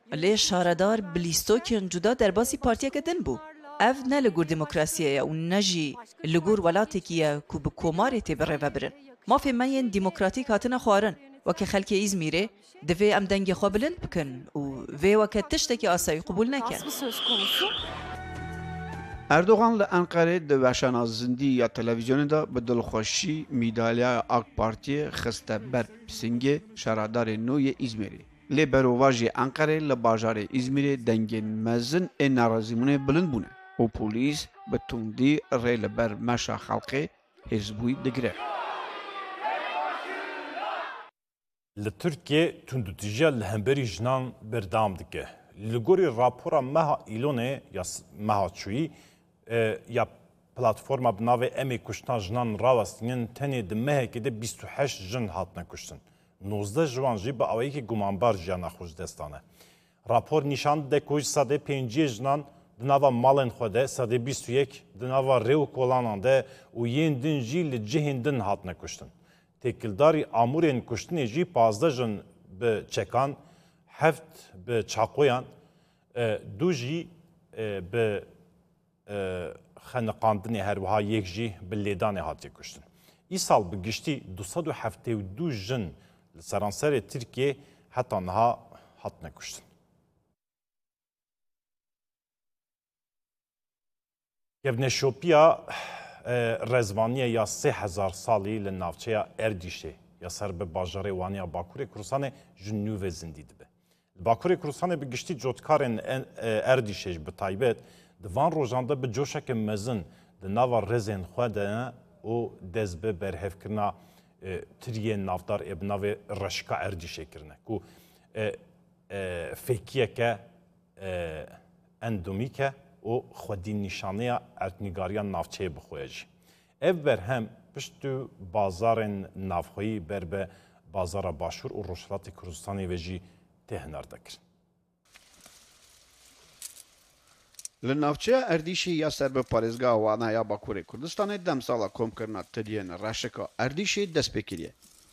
لی شاردار بلیستوکین جدا در باسی پارتیا کدن بو. اف نه لگور دموکراسیه و نجی لگور ولاتکیه که به کماری تبره و برن. ما فهمین دموکراتیک هاتن خوارن و که خلک İzmir'e دوی ام دنگ خواه بلند بکن و وقت تشتکی آسایی قبول نکن. اردوغان لانقره دوشانا زندی یا تلویزیون دا به دلخوشی میدالیا آک پارتی خسته بر پسنگ شهردار نوی İzmir'i. لی برواجی انقره لباجار İzmir'i دنگین مزن این نارازیمونه بلند بونه و پولیس به تندی ری لبر مشا خلقه حزبوی دگره. لترکیه تندوتیجه لهمبری جنان بردام دکه. لگوری راپورا مها ایلونه یا مها چویی یا پلاتفورما بناوی امی کشتن جنان راوستین تنی دمه که ده 28 جن هاتنه کشتن. 19 جوان جی با اوایی که گمانبار جانا خوش دستانه. راپور نشان ده کوچ ساده 5 جنان دناوا مالن خوده ساده 21 دناوا ریو کولانان ده و یندن جی لجهندن هاتنه کشتن. تکیلداری آمورین کشتنی جی 15 جن به چکان 7 به چاقویان 2 جی به خنقاندنی هر وها 1 جی به لیدان هاتی کشتن. ای سال به گشتی 272 جن سرانسر ترکیه حتی نها هاتنه کشتن. گونشوپیا رزوانیه یا 3000 سالی لناوچه اردیشه یا سر به باجاره وانیا باکور کروسانه جنو و زندی دبه. باکور کروسانه به گشتی جوتکارن اردیشه به تایبت دوان روزانده به جوشک مزن دناوا رزین خواده او دزبه برهف کرنا تریه نافدار ابناو رشکا اردیشه کرنه کو فکیه که اندومی که او خودی نشانه ارتنگاریان نافچه بخویجی. اف بر هم پشتو بازار نافخویی بر به بازار باشور و روشلات کردستانی وجی تهنار دکر. لنافچه اردیشی یا سر به پارێزگا وانا یا باکوور کردستان دم سالا کۆمکردنا تریên reşeka erdîşê dest pê kiriye.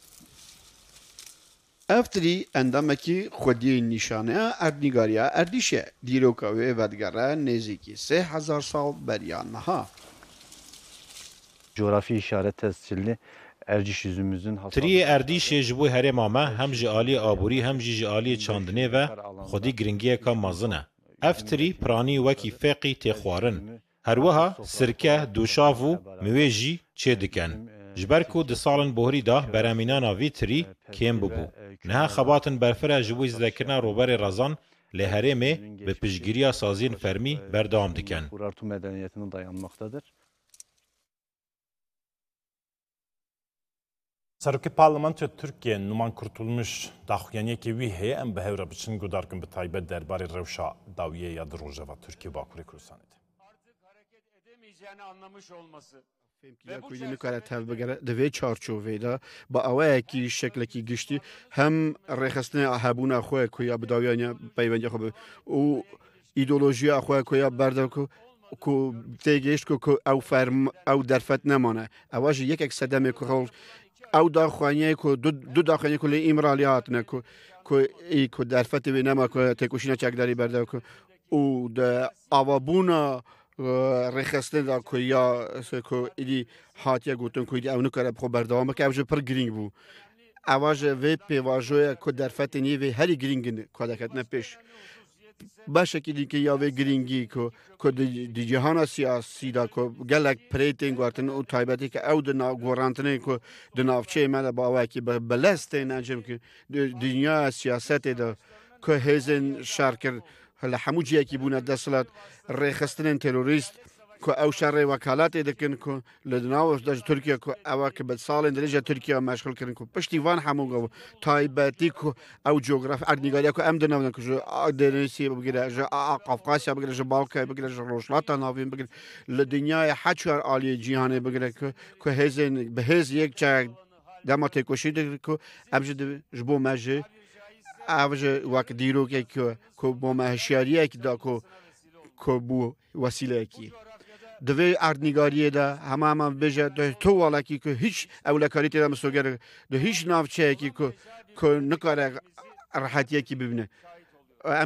Ev tirî endamekî xwediyê nîşaneya erdnîgariya erdîşê dîroka wê vedgere nêzîkî 3000 sal beriya niha. Coğrafi işaret tescilli Erciş yüzümüzün Triye Erdîşê ji bo herêma me hem ji aliyê aborî hem jî ji aliyê çandinê ve xwedî giringiyeka mezin e. Ev tirî piranî wekî feqî tê xwarin. Her wiha sirke, dûşav û miwê jî çê dikin. Ji ber ku di salên bohrî da beremînana vî tirî kêm bibû. Niha xebatên berfirê ji bo îzdekirina roberê rezan lê herêmê bi piştgiriya saziyên fermî berdewam dikin. Urartu medeniyetine dayanmaktadır. Serokê Parlamentoya Tirkiye numan kurtulmuş daxuyaniyekê wî heye em bi hewra biçin gudarkin bi taybet derbarê rewşa dawiyê ya di Rojava Tirkiye Bakurê Kurdistanê de. Artık hareket edemeyeceğini anlamış olması. Femkîya ku yê nikare tev bigere di vê çarçovê de bi awayekî şeklekî giştî hem rêxistinê hebûna xwe ku ya bi dawiyaniya peyvendiya xwe û îdeolojiya xwe ku ya berdev ku tê gêşt ku ew derfet nemane. Ewa jî yekek sedemê ku hewl ew daxuyaniyê ku du daxuyaniyê ku lê îmralî hatine ku derfetê wê nema ku têkoşîna çekdarî berdev ku û de avabûna rêxistinê da ku ya ku îdî hatiye gotin ku îdî ew nikare xwe berdewam bike ew jî pir giring bû. Ewa ji vê pêvajoya ku derfetên yê vê herî giringin ku deketine pêş. Beşekî dîkê ya vê giringî ku di cîhana siyasî da ku gelek pirêtên gwatin û taybetî ke ew di gorantinê ku di navçeyê me de bi awayekî bi lestên encam kirin dünya siyasetê de ku hêzên şerkir li hemû ciyekî bûne desthilat rêxistinên terorîst ku ew şerê wekaletê dikin ku li nav de ji Tirkiye ku ew ki bi salên dilê ji Tirkiye meşxul kirin ku piştî van hemû taybetî ku ew coğrafi erdnîgariya ku em dinevne ku ji Denêsiyê bigire ji Qafqasya bigire ji Balkayê bigire ji Rojhilata navîn bigire li dinyayê heçar aliyê cîhanê bigire ku hêzên bi hêz yek çek dema têkoşî dikin ku em jî ji bo me jî ev ji wek dîrokek ku bo me hişyariyek da ku bû wesileyekî. Di vê erdnîgariyê de hema bêje to walekî ku hiç ewlekarî tê de misogere di hiç navçeyekî ku nikare rehetiyekî bibîne.